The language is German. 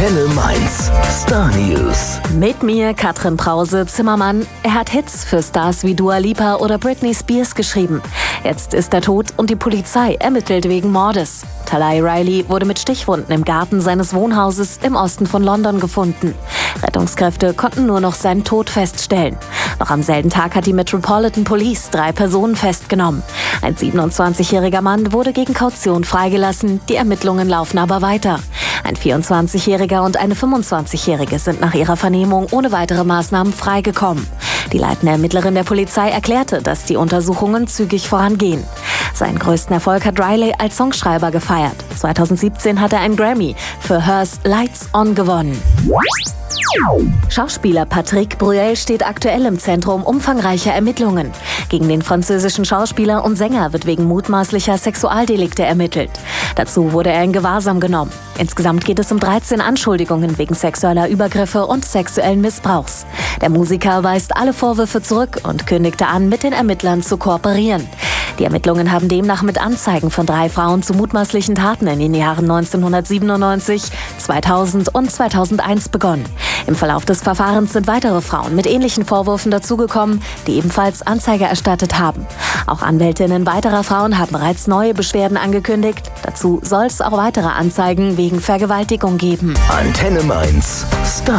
Antenne Mainz. Star News. Mit mir Katrin Brause-Zimmermann. Er hat Hits für Stars wie Dua Lipa oder Britney Spears geschrieben. Jetzt ist er tot und die Polizei ermittelt wegen Mordes. Talai Riley wurde mit Stichwunden im Garten seines Wohnhauses im Osten von London gefunden. Rettungskräfte konnten nur noch seinen Tod feststellen. Noch am selben Tag hat die Metropolitan Police 3 Personen festgenommen. Ein 27-jähriger Mann wurde gegen Kaution freigelassen. Die Ermittlungen laufen aber weiter. Ein 24-jähriger und eine 25-jährige sind nach ihrer Vernehmung ohne weitere Maßnahmen freigekommen. Die leitende Ermittlerin der Polizei erklärte, dass die Untersuchungen zügig vorangehen. Seinen größten Erfolg hat Riley als Songschreiber gefeiert. 2017 hat er einen Grammy für Hers Lights On gewonnen. Schauspieler Patrick Bruel steht aktuell im Zentrum umfangreicher Ermittlungen. Gegen den französischen Schauspieler und Sänger wird wegen mutmaßlicher Sexualdelikte ermittelt. Dazu wurde er in Gewahrsam genommen. Insgesamt geht es um 13 Anschuldigungen wegen sexueller Übergriffe und sexuellen Missbrauchs. Der Musiker weist alle Vorwürfe zurück und kündigte an, mit den Ermittlern zu kooperieren. Die Ermittlungen haben demnach mit Anzeigen von 3 Frauen zu mutmaßlichen Taten in den Jahren 1997, 2000 und 2001 begonnen. Im Verlauf des Verfahrens sind weitere Frauen mit ähnlichen Vorwürfen dazugekommen, die ebenfalls Anzeige erstattet haben. Auch Anwältinnen weiterer Frauen haben bereits neue Beschwerden angekündigt. Dazu soll es auch weitere Anzeigen wegen Vergewaltigung geben. Antenne Mainz. Star